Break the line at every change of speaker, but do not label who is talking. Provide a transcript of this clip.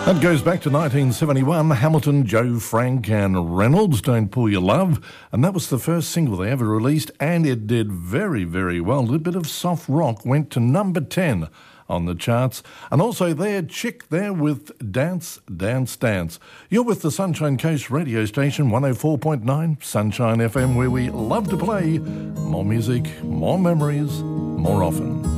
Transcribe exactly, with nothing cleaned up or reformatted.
That goes back to nineteen seventy-one, Hamilton, Joe Frank and Reynolds, Don't Pull Your Love. And that was the first single they ever released, and it did very, very well. A little bit of soft rock went to number ten on the charts. And also there, Chick there with Dance, Dance, Dance. You're with the Sunshine Coast radio station, one oh four point nine Sunshine F M, where we love to play more music, more memories, more often.